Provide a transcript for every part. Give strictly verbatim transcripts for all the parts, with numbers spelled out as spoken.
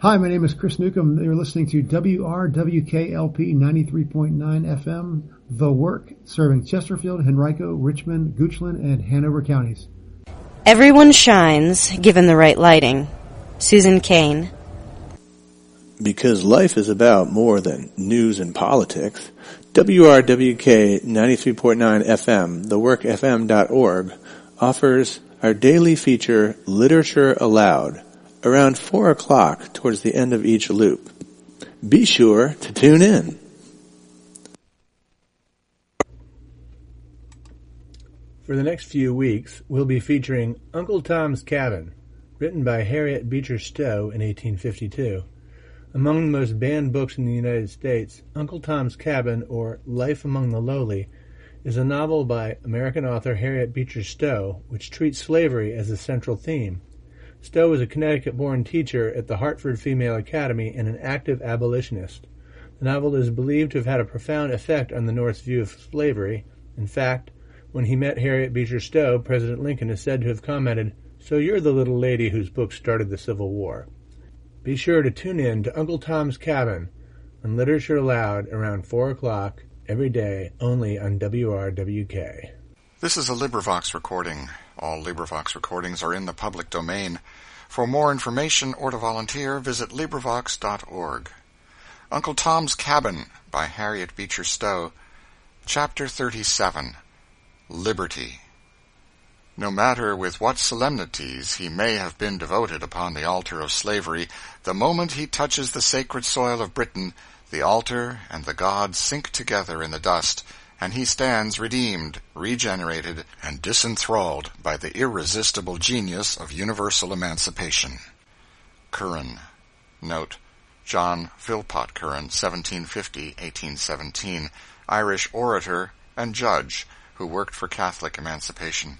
Hi, my name is Chris Newcomb. You're listening to W R W K L P ninety-three point nine F M, The Work, serving Chesterfield, Henrico, Richmond, Goochland, and Hanover counties. Everyone shines, given the right lighting. Susan Cain. Because life is about more than news and politics, W R W K ninety-three point nine F M, the work f m dot org, offers our daily feature, Literature Aloud, around four o'clock towards the end of each loop. Be sure to tune in. For the next few weeks, we'll be featuring Uncle Tom's Cabin, written by Harriet Beecher Stowe in eighteen fifty-two. Among the most banned books in the United States, Uncle Tom's Cabin, or Life Among the Lowly, is a novel by American author Harriet Beecher Stowe, which treats slavery as a central theme. Stowe was a Connecticut-born teacher at the Hartford Female Academy and an active abolitionist. The novel is believed to have had a profound effect on the North's view of slavery. In fact, when he met Harriet Beecher Stowe, President Lincoln is said to have commented, "So you're the little lady whose book started the Civil War." Be sure to tune in to Uncle Tom's Cabin on Literature Aloud around four o'clock every day, only on W R W K. This is a LibriVox recording. All LibriVox recordings are in the public domain. For more information or to volunteer, visit LibriVox dot org. Uncle Tom's Cabin by Harriet Beecher Stowe. Chapter thirty-seven. Liberty. No matter with what solemnities he may have been devoted upon the altar of slavery, the moment he touches the sacred soil of Britain, the altar and the gods sink together in the dust, and he stands redeemed, regenerated, and disenthralled by the irresistible genius of universal emancipation. Curran. Note: John Philpot Curran, seventeen fifty to eighteen seventeen, Irish orator and judge who worked for Catholic emancipation.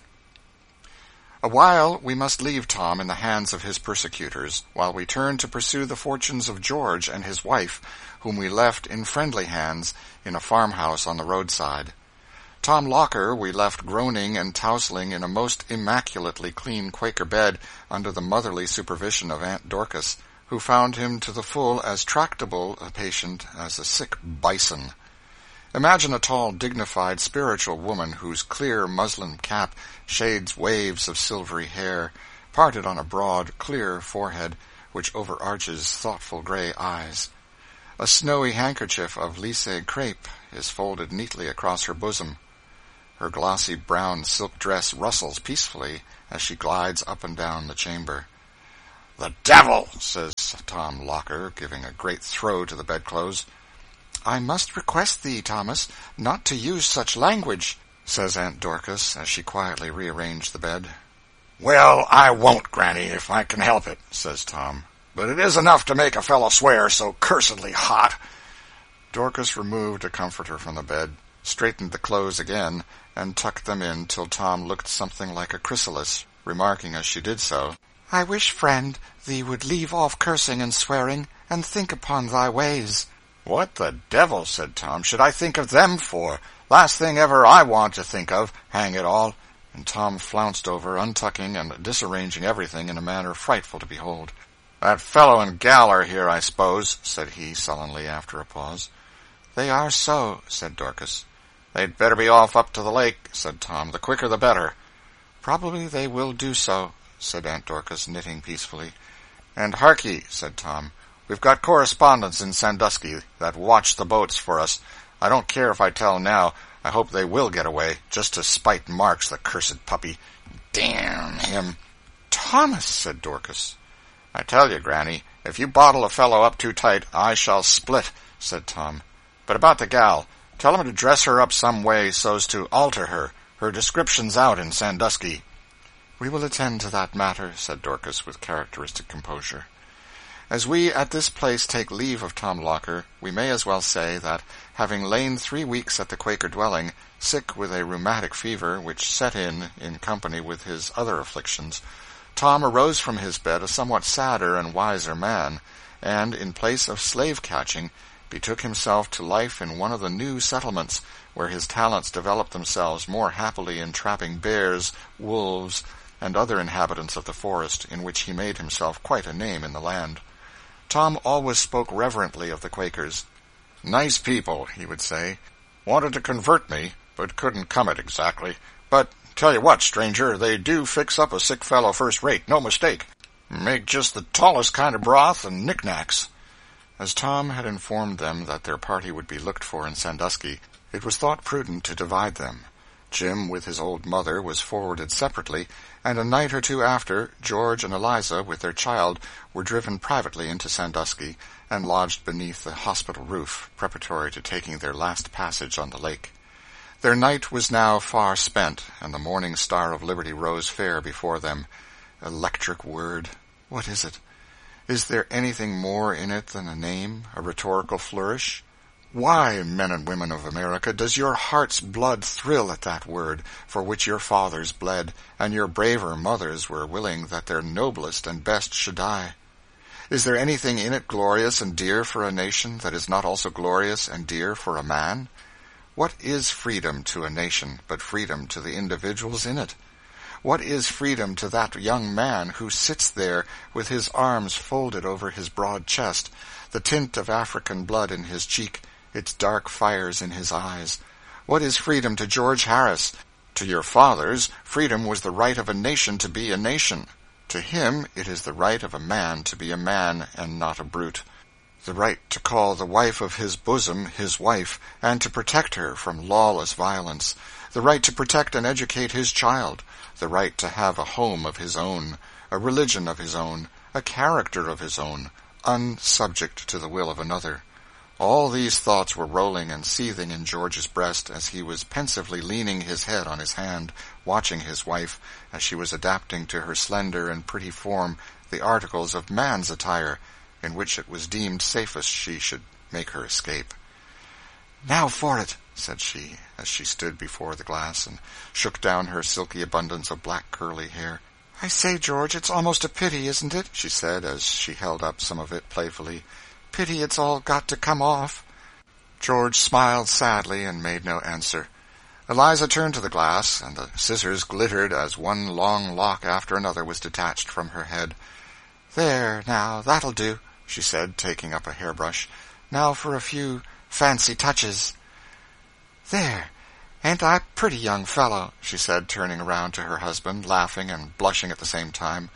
A while we must leave Tom in the hands of his persecutors, while we turn to pursue the fortunes of George and his wife, whom we left in friendly hands in a farmhouse on the roadside. Tom Locker we left groaning and tousling in a most immaculately clean Quaker bed under the motherly supervision of Aunt Dorcas, who found him to the full as tractable a patient as a sick bison. Imagine a tall, dignified, spiritual woman whose clear muslin cap shades waves of silvery hair, parted on a broad, clear forehead, which overarches thoughtful gray eyes. A snowy handkerchief of lissé crepe is folded neatly across her bosom. Her glossy brown silk dress rustles peacefully as she glides up and down the chamber. "The devil!" says Tom Locker, giving a great throw to the bedclothes. "I must request thee, Thomas, not to use such language," says Aunt Dorcas, as she quietly rearranged the bed. "Well, I won't, Granny, if I can help it," says Tom. "But it is enough to make a fellow swear so cursedly hot." Dorcas removed a comforter from the bed, straightened the clothes again, and tucked them in till Tom looked something like a chrysalis, remarking as she did so, "I wish, friend, thee would leave off cursing and swearing, and think upon thy ways." "What the devil," said Tom, "should I think of them for? Last thing ever I want to think of, hang it all." And Tom flounced over, untucking and disarranging everything in a manner frightful to behold. "That fellow and gal are here, I suppose," said he sullenly after a pause. "They are so," said Dorcas. "They'd better be off up to the lake," said Tom. "The quicker the better." "Probably they will do so," said Aunt Dorcas, knitting peacefully. "And hark ye," said Tom, "we've got correspondents in Sandusky that watch the boats for us. I don't care if I tell now. I hope they will get away, just to spite Marks, the cursed puppy. Damn him." "Thomas," said Dorcas. "I tell you, Granny, if you bottle a fellow up too tight, I shall split," said Tom. "But about the gal, tell him to dress her up some way so's to alter her. Her description's out in Sandusky." "We will attend to that matter," said Dorcas with characteristic composure. As we at this place take leave of Tom Locker, we may as well say that, having lain three weeks at the Quaker dwelling, sick with a rheumatic fever which set in in company with his other afflictions, Tom arose from his bed a somewhat sadder and wiser man, and, in place of slave-catching, betook himself to life in one of the new settlements, where his talents developed themselves more happily in trapping bears, wolves, and other inhabitants of the forest, in which he made himself quite a name in the land. Tom always spoke reverently of the Quakers. "Nice people," he would say. "Wanted to convert me, but couldn't come it exactly. But tell you what, stranger, they do fix up a sick fellow first rate, no mistake. Make just the tallest kind of broth and knickknacks." As Tom had informed them that their party would be looked for in Sandusky, it was thought prudent to divide them. Jim, with his old mother, was forwarded separately, and a night or two after, George and Eliza, with their child, were driven privately into Sandusky and lodged beneath the hospital roof, preparatory to taking their last passage on the lake. Their night was now far spent, and the morning star of liberty rose fair before them. Electric word! What is it? Is there anything more in it than a name, a rhetorical flourish? Why, men and women of America, does your heart's blood thrill at that word, for which your fathers bled, and your braver mothers were willing that their noblest and best should die? Is there anything in it glorious and dear for a nation that is not also glorious and dear for a man? What is freedom to a nation but freedom to the individuals in it? What is freedom to that young man who sits there with his arms folded over his broad chest, the tint of African blood in his cheek, its dark fires in his eyes? What is freedom to George Harris? To your fathers, freedom was the right of a nation to be a nation. To him, it is the right of a man to be a man and not a brute. The right to call the wife of his bosom his wife, and to protect her from lawless violence. The right to protect and educate his child. The right to have a home of his own, a religion of his own, a character of his own, unsubject to the will of another. All these thoughts were rolling and seething in George's breast as he was pensively leaning his head on his hand, watching his wife as she was adapting to her slender and pretty form the articles of man's attire, in which it was deemed safest she should make her escape. "Now for it," said she, as she stood before the glass and shook down her silky abundance of black curly hair. "I say, George, it's almost a pity, isn't it?" she said, as she held up some of it playfully. "Pity it's all got to come off." George smiled sadly and made no answer. Eliza turned to the glass, and the scissors glittered as one long lock after another was detached from her head. "There, now, that'll do," she said, taking up a hairbrush. "Now for a few fancy touches. There, ain't I pretty, young fellow?" she said, turning around to her husband, laughing and blushing at the same time.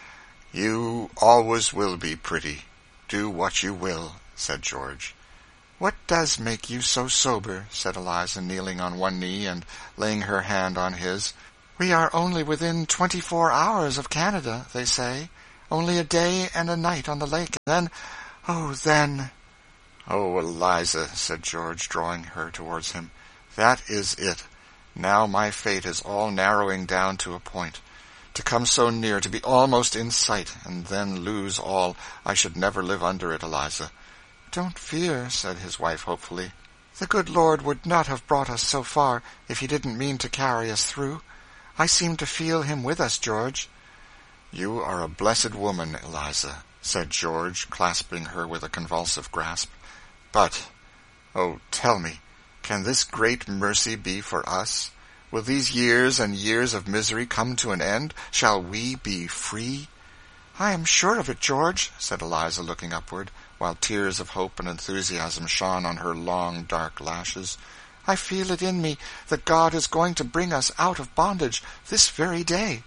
"You always will be pretty, do what you will," said George. "What does make you so sober?" said Eliza, kneeling on one knee and laying her hand on his. "We are only within twenty-four hours of Canada, they say. Only a day and a night on the lake, and then, oh, then—" "Oh, Eliza," said George, drawing her towards him, "that is it. Now my fate is all narrowing down to a point. To come so near, to be almost in sight, and then lose all, I should never live under it, Eliza." "Don't fear," said his wife hopefully. "The good Lord would not have brought us so far if he didn't mean to carry us through. I seem to feel him with us, George." "You are a blessed woman, Eliza," said George, clasping her with a convulsive grasp. "But, oh, tell me, can this great mercy be for us? Will these years and years of misery come to an end? Shall we be free?" "I am sure of it, George," said Eliza, looking upward, while tears of hope and enthusiasm shone on her long, dark lashes. "I feel it in me that God is going to bring us out of bondage this very day."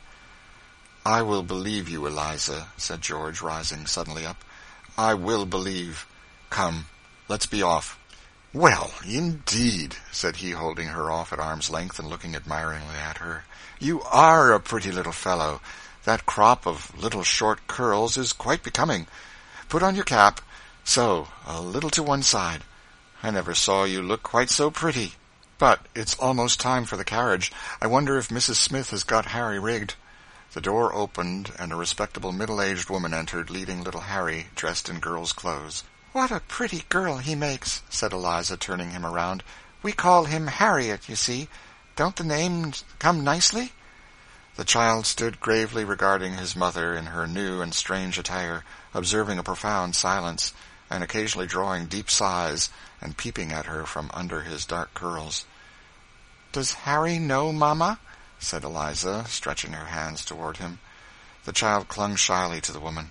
"I will believe you, Eliza," said George, rising suddenly up. "I will believe. Come, let's be off." "Well, indeed," said he, holding her off at arm's length and looking admiringly at her. "You are a pretty little fellow. That crop of little short curls is quite becoming. Put on your cap. So, a little to one side. I never saw you look quite so pretty. But it's almost time for the carriage. I wonder if Missus Smith has got Harry rigged." The door opened, and a respectable middle-aged woman entered, leading little Harry, dressed in girl's clothes. "What a pretty girl he makes," said Eliza, turning him around. "We call him Harriet, you see. Don't the names come nicely?" The child stood gravely regarding his mother in her new and strange attire, observing a profound silence, and occasionally drawing deep sighs and peeping at her from under his dark curls. "Does Harry know, Mamma?" said Eliza, stretching her hands toward him. The child clung shyly to the woman.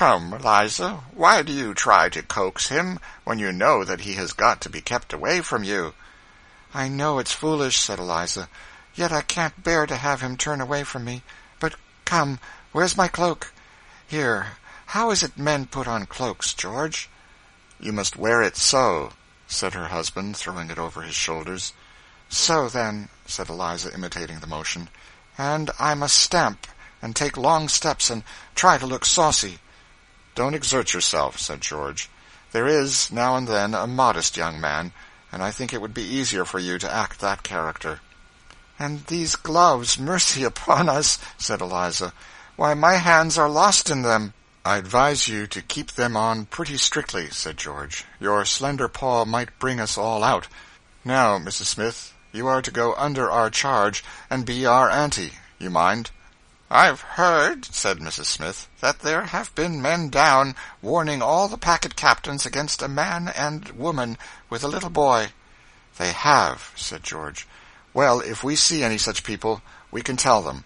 Come, Eliza, why do you try to coax him when you know that he has got to be kept away from you?" "I know it's foolish," said Eliza, "yet I can't bear to have him turn away from me. But come, where's my cloak? Here, how is it men put on cloaks, George?" "You must wear it so," said her husband, throwing it over his shoulders. "So, then," said Eliza, imitating the motion, "and I must stamp, and take long steps, and try to look saucy." "Don't exert yourself," said George. "There is, now and then, a modest young man, and I think it would be easier for you to act that character." "And these gloves, mercy upon us," said Eliza. "Why, my hands are lost in them." "I advise you to keep them on pretty strictly," said George. "Your slender paw might bring us all out. Now, Missus Smith, you are to go under our charge, and be our auntie. You mind?" "I've heard," said Missus Smith, "that there have been men down, warning all the packet captains against a man and woman with a little boy." "They have," said George. "Well, if we see any such people, we can tell them."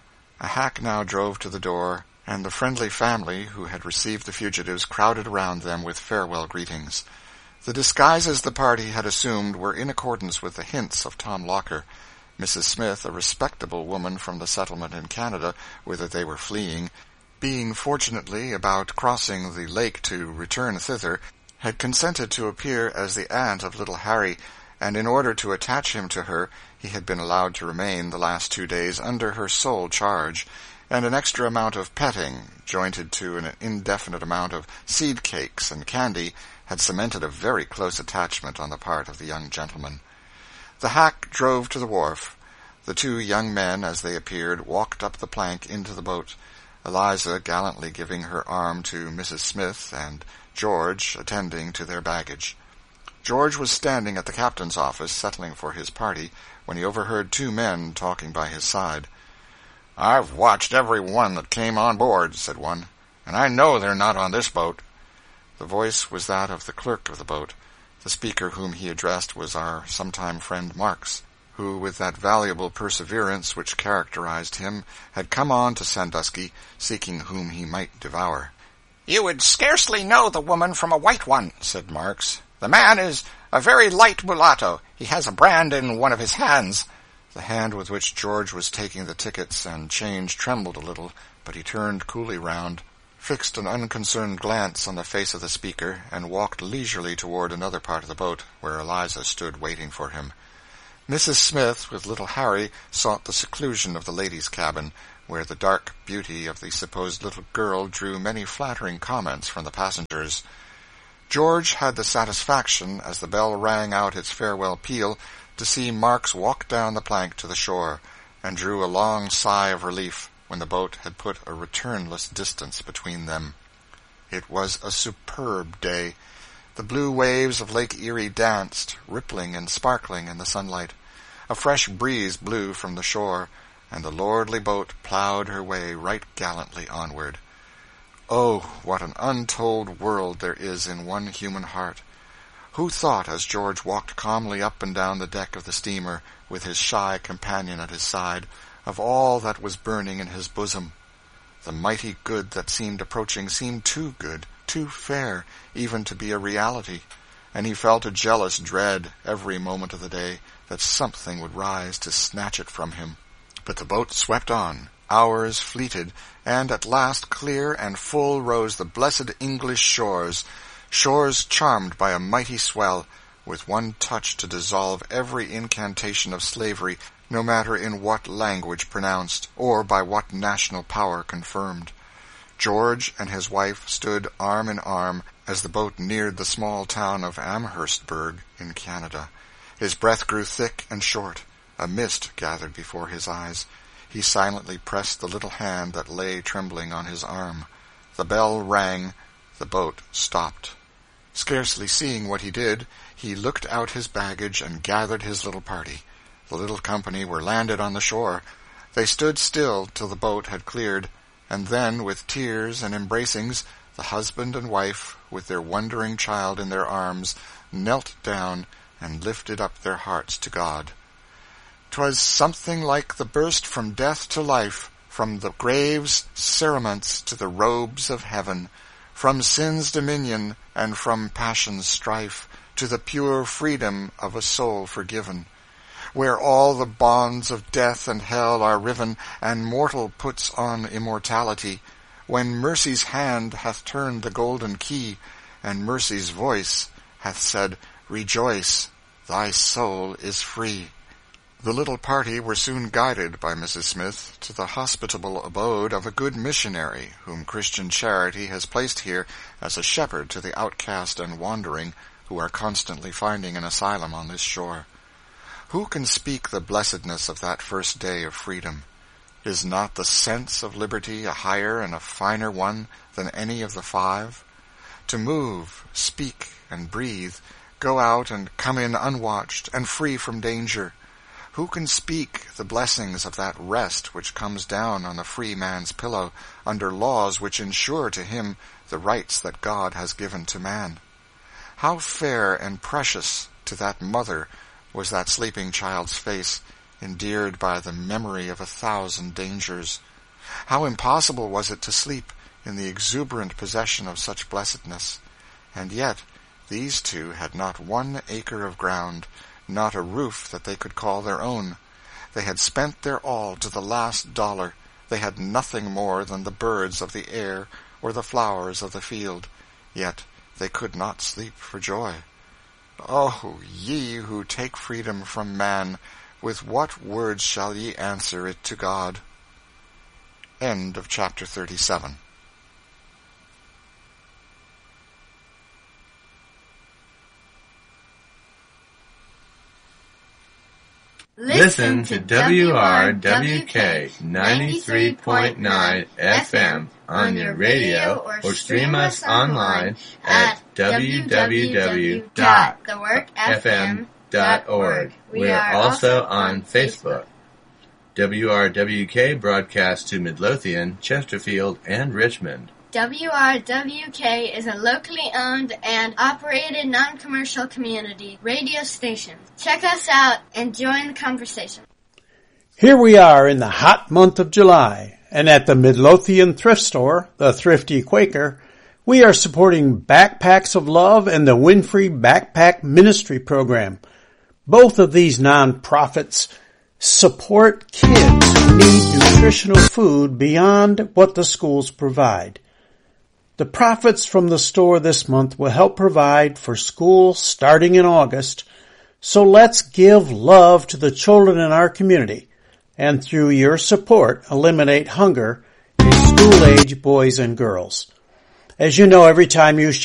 A hack now drove to the door, and the friendly family who had received the fugitives crowded around them with farewell greetings. The disguises the party had assumed were in accordance with the hints of Tom Locker. Missus Smith, a respectable woman from the settlement in Canada, whither they were fleeing, being fortunately about crossing the lake to return thither, had consented to appear as the aunt of little Harry, and in order to attach him to her, he had been allowed to remain the last two days under her sole charge, and an extra amount of petting, jointed to an indefinite amount of seed cakes and candy, had cemented a very close attachment on the part of the young gentleman. The hack drove to the wharf. The two young men, as they appeared, walked up the plank into the boat, Eliza gallantly giving her arm to Missus Smith, and George attending to their baggage. George was standing at the captain's office, settling for his party, when he overheard two men talking by his side. "I've watched every one that came on board," said one, "and I know they're not on this boat." The voice was that of the clerk of the boat. The speaker whom he addressed was our sometime friend Marks, who, with that valuable perseverance which characterized him, had come on to Sandusky, seeking whom he might devour. "You would scarcely know the woman from a white one," said Marks. "The man is a very light mulatto. He has a brand in one of his hands." The hand with which George was taking the tickets and change trembled a little, but he turned coolly round, fixed an unconcerned glance on the face of the speaker, and walked leisurely toward another part of the boat, where Eliza stood waiting for him. Missus Smith, with little Harry, sought the seclusion of the ladies' cabin, where the dark beauty of the supposed little girl drew many flattering comments from the passengers. George had the satisfaction, as the bell rang out its farewell peal, to see Marks walk down the plank to the shore, and drew a long sigh of relief when the boat had put a returnless distance between them. It was a superb day. The blue waves of Lake Erie danced, rippling and sparkling in the sunlight. A fresh breeze blew from the shore, and the lordly boat plowed her way right gallantly onward. Oh, what an untold world there is in one human heart! Who thought, as George walked calmly up and down the deck of the steamer, with his shy companion at his side, of all that was burning in his bosom? The mighty good that seemed approaching seemed too good, too fair, even to be a reality, and he felt a jealous dread every moment of the day that something would rise to snatch it from him. But the boat swept on, hours fleeted, and at last clear and full rose the blessed English shores, shores charmed by a mighty swell, with one touch to dissolve every incantation of slavery, no matter in what language pronounced, or by what national power confirmed. George and his wife stood arm in arm as the boat neared the small town of Amherstburg in Canada. His breath grew thick and short. A mist gathered before his eyes. He silently pressed the little hand that lay trembling on his arm. The bell rang. The boat stopped. Scarcely seeing what he did, he looked out his baggage and gathered his little party. The little company were landed on the shore. They stood still till the boat had cleared, and then, with tears and embracings, the husband and wife, with their wondering child in their arms, knelt down and lifted up their hearts to God. 'Twas something like the burst from death to life, from the grave's cerements to the robes of heaven, from sin's dominion and from passion's strife to the pure freedom of a soul forgiven, where all the bonds of death and hell are riven, and mortal puts on immortality, when mercy's hand hath turned the golden key, and mercy's voice hath said, Rejoice, thy soul is free. The little party were soon guided by Missus Smith to the hospitable abode of a good missionary, whom Christian Charity has placed here as a shepherd to the outcast and wandering, who are constantly finding an asylum on this shore. Who can speak the blessedness of that first day of freedom? Is not the sense of liberty a higher and a finer one than any of the five? To move, speak, and breathe, go out and come in unwatched and free from danger. Who can speak the blessings of that rest which comes down on the free man's pillow under laws which ensure to him the rights that God has given to man? How fair and precious to that mother was that sleeping child's face, endeared by the memory of a thousand dangers. How impossible was it to sleep in the exuberant possession of such blessedness. And yet these two had not one acre of ground, not a roof that they could call their own. They had spent their all to the last dollar. They had nothing more than the birds of the air or the flowers of the field. Yet they could not sleep for joy. Oh, ye who take freedom from man, with what words shall ye answer it to God? End of chapter thirty-seven. Listen to W R W K ninety-three point nine F M on your radio or stream us online at w w w dot the work f m dot org. We are also on Facebook. W R W K broadcasts to Midlothian, Chesterfield, and Richmond. W R W K is a locally owned and operated non-commercial community radio station. Check us out and join the conversation. Here we are in the hot month of July, and at the Midlothian thrift store, the Thrifty Quaker, we are supporting Backpacks of Love and the Winfrey Backpack Ministry Program. Both of these non-profits support kids who need nutritional food beyond what the schools provide. The profits from the store this month will help provide for school starting in August, so let's give love to the children in our community, and through your support, eliminate hunger in school-age boys and girls. As you know, every time you